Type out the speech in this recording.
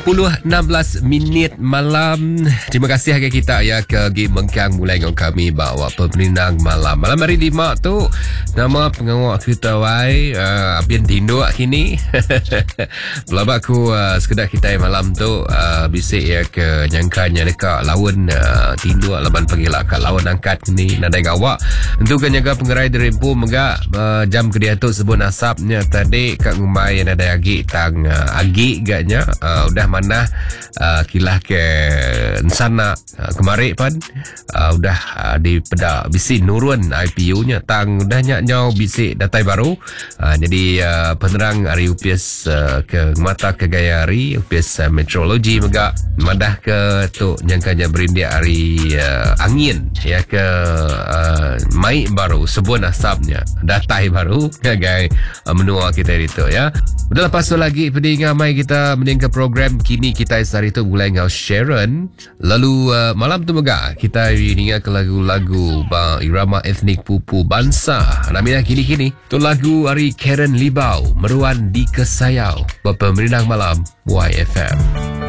10:16 malam. Terima kasih agak kita ya ke mengkang mulai dengan kami bawa pemenang malam. Malam hari 5 tu nama pengawak kita wai apian tindu kini. Belabak ku sekedar kita malam tu bisik ya ke nyangkanya dekat lawan tindu laban panggil kat lawan angkat ni nadai awak. Untuk kan jaga pengerai derempu mega jam kedia tu sebut nasabnya tadi kat ngumai nadai agi tang agi gaknya udah mana kilah ke sana kemarin pan udah di pedak bisi nurun IPU nya tang udah nyau bisi datai baru jadi penerang hari UPS ke mata ke gaya hari UPS meteorologi mega madah ke tu nyangkanya berindia hari angin ya ke mai baru sebuah nasabnya datai baru gagai menua kita itu ya. Udah lepas tu lagi peding mai kita meningkat program kini kita hari tu mulai ngau Sharon. Lalu malam tu mega kita ingat ke lagu-lagu irama etnik pupu bangsa. Namanya kini-kini tu lagu hari Karen Libau Meruan di Kesayau. Pemenang malam YFM.